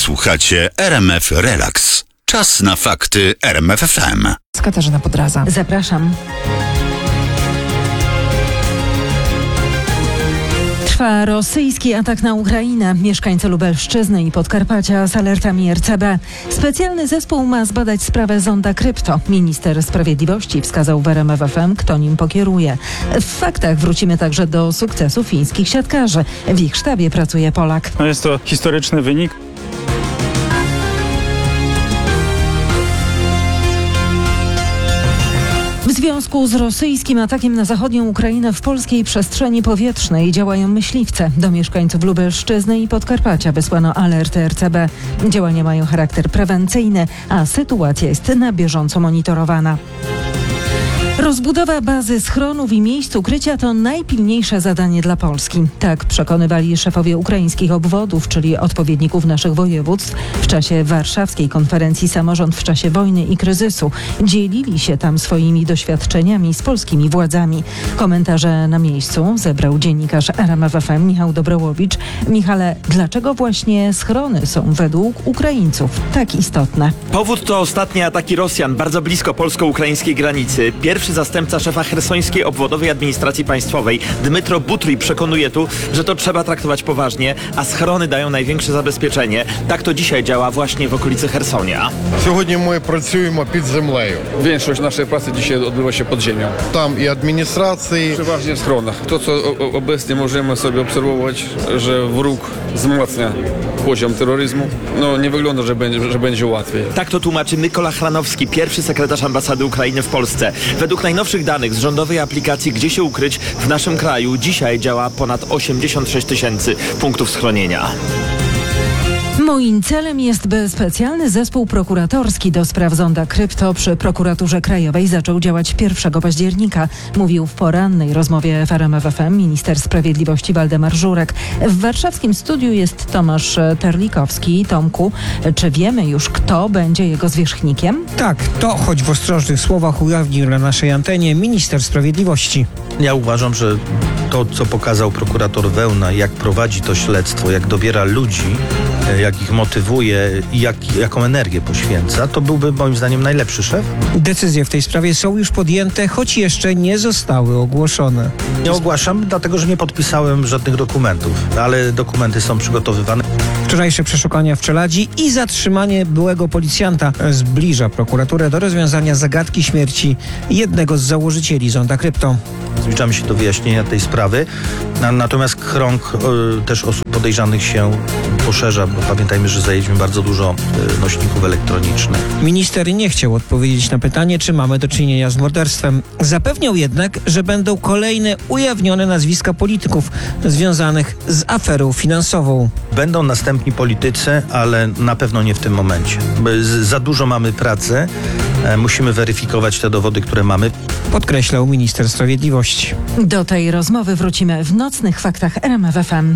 Słuchacie RMF Relax. Czas na fakty RMF FM. Katarzyna Podraza. Zapraszam. Trwa rosyjski atak na Ukrainę. Mieszkańcy Lubelszczyzny i Podkarpacia z alertami RCB. Specjalny zespół ma zbadać sprawę zonda krypto. Minister Sprawiedliwości wskazał w RMF FM, kto nim pokieruje. W faktach wrócimy także do sukcesu fińskich siatkarzy. W ich sztabie pracuje Polak. Jest to historyczny wynik. W związku z rosyjskim atakiem na zachodnią Ukrainę w polskiej przestrzeni powietrznej działają myśliwce. Do mieszkańców Lubelszczyzny i Podkarpacia wysłano alert RCB. Działania mają charakter prewencyjny, a sytuacja jest na bieżąco monitorowana. Rozbudowa bazy schronów i miejsc ukrycia to najpilniejsze zadanie dla Polski. Tak przekonywali szefowie ukraińskich obwodów, czyli odpowiedników naszych województw, w czasie warszawskiej konferencji Samorząd w czasie wojny i kryzysu. Dzielili się tam swoimi doświadczeniami z polskimi władzami. Komentarze na miejscu zebrał dziennikarz RMF FM Michał Dobrołowicz. Michale, dlaczego właśnie schrony są według Ukraińców tak istotne? Powód to ostatnie ataki Rosjan bardzo blisko polsko-ukraińskiej granicy. Pierwszy zastępca szefa chersońskiej obwodowej administracji państwowej, Dmytro Butryj, przekonuje tu, że to trzeba traktować poważnie, a schrony dają największe zabezpieczenie. Tak to dzisiaj działa właśnie w okolicy Chersonia. Сьогодні ми працюємо під землею. Większość naszej pracy dzisiaj odbywa się pod ziemią. Там і адміністрації, Przeważnie w schronach. To, co obecnie możemy sobie obserwować, że wróg wzmacnia poziom terroryzmu, nie wygląda, że będzie łatwiej. Tak to tłumaczy Mykola Chranowski, pierwszy sekretarz ambasady Ukrainy w Polsce. Według najnowszych danych z rządowej aplikacji Gdzie się ukryć w naszym kraju dzisiaj działa ponad 86 000 punktów schronienia. Moim celem jest, by specjalny zespół prokuratorski do spraw zonda krypto przy Prokuraturze Krajowej zaczął działać 1 października, mówił w porannej rozmowie w RMF FM minister sprawiedliwości Waldemar Żurek. W warszawskim studiu jest Tomasz Terlikowski. Tomku, czy wiemy już, kto będzie jego zwierzchnikiem? Tak, to choć w ostrożnych słowach ujawnił na naszej antenie minister sprawiedliwości. Ja uważam, że to, co pokazał prokurator Wełna, jak prowadzi to śledztwo, jak dobiera ludzi, jak ich motywuje i jaką energię poświęca, to byłby moim zdaniem najlepszy szef. Decyzje w tej sprawie są już podjęte, choć jeszcze nie zostały ogłoszone. Nie ogłaszam, dlatego że nie podpisałem żadnych dokumentów, ale dokumenty są przygotowywane. Wczorajsze przeszukania w Czeladzi i zatrzymanie byłego policjanta zbliża prokuraturę do rozwiązania zagadki śmierci jednego z założycieli zonda krypto. Zbliżamy się do wyjaśnienia tej sprawy, natomiast krąg też osób podejrzanych się poszerza, bo pamiętajmy, że zajęliśmy bardzo dużo nośników elektronicznych. Minister nie chciał odpowiedzieć na pytanie, czy mamy do czynienia z morderstwem. Zapewniał jednak, że będą kolejne ujawnione nazwiska polityków związanych z aferą finansową. Będą następni politycy, ale na pewno nie w tym momencie. Za dużo mamy pracy, musimy weryfikować te dowody, które mamy. Podkreślał minister sprawiedliwości. Do tej rozmowy wrócimy w nocnych faktach RMF FM.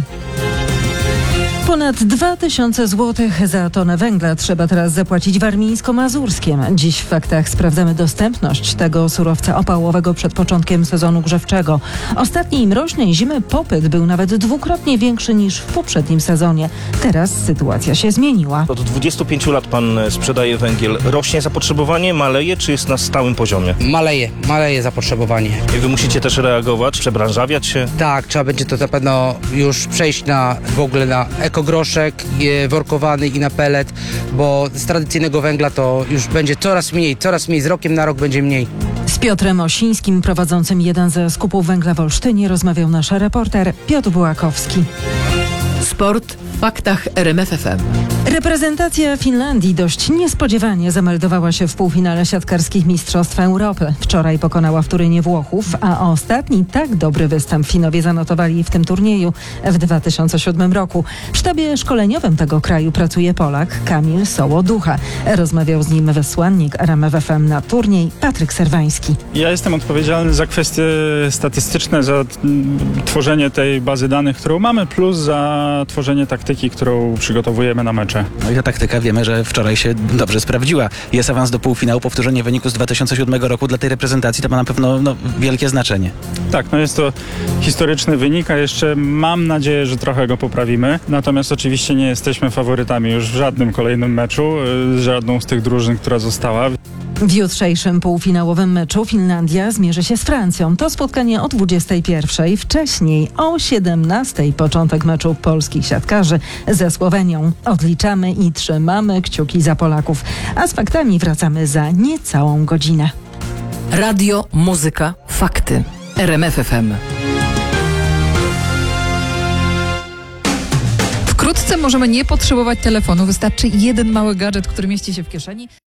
Ponad 2000 zł za tonę węgla trzeba teraz zapłacić warmińsko-mazurskiem. Dziś w faktach sprawdzamy dostępność tego surowca opałowego przed początkiem sezonu grzewczego. Ostatniej mroźnej zimy popyt był nawet dwukrotnie większy niż w poprzednim sezonie. Teraz sytuacja się zmieniła. Od 25 lat pan sprzedaje węgiel. Rośnie zapotrzebowanie, maleje, czy jest na stałym poziomie? Maleje zapotrzebowanie. I wy musicie też reagować, przebranżawiać się? Tak, trzeba będzie to na pewno już przejść w ogóle na ekogroszek workowany i na pellet, bo z tradycyjnego węgla to już będzie coraz mniej, z rokiem na rok będzie mniej. Z Piotrem Osińskim, prowadzącym jeden ze skupów węgla w Olsztynie, rozmawiał nasz reporter Piotr Bułakowski. Sport w faktach RMF FM. Reprezentacja Finlandii dość niespodziewanie zameldowała się w półfinale siatkarskich Mistrzostw Europy. Wczoraj pokonała w Turynie Włochów, a ostatni tak dobry występ Finowie zanotowali w tym turnieju w 2007 roku. W sztabie szkoleniowym tego kraju pracuje Polak Kamil Sołoducha. Rozmawiał z nim wysłannik RMF FM na turniej Patryk Serwański. Ja jestem odpowiedzialny za kwestie statystyczne, za tworzenie tej bazy danych, którą mamy, plus za na tworzenie taktyki, którą przygotowujemy na mecze. No i ta taktyka wiemy, że wczoraj się dobrze sprawdziła. Jest awans do półfinału, powtórzenie wyniku z 2007 roku dla tej reprezentacji to ma na pewno wielkie znaczenie. Tak, jest to historyczny wynik, a jeszcze mam nadzieję, że trochę go poprawimy. Natomiast oczywiście nie jesteśmy faworytami już w żadnym kolejnym meczu, z żadną z tych drużyn, która została. W jutrzejszym półfinałowym meczu Finlandia zmierzy się z Francją. To spotkanie o 21:00. Wcześniej o 17:00 początek meczu polskich siatkarzy ze Słowenią. Odliczamy i trzymamy kciuki za Polaków. A z faktami wracamy za niecałą godzinę. Radio, muzyka, fakty. RMF FM. Wkrótce możemy nie potrzebować telefonu. Wystarczy jeden mały gadżet, który mieści się w kieszeni.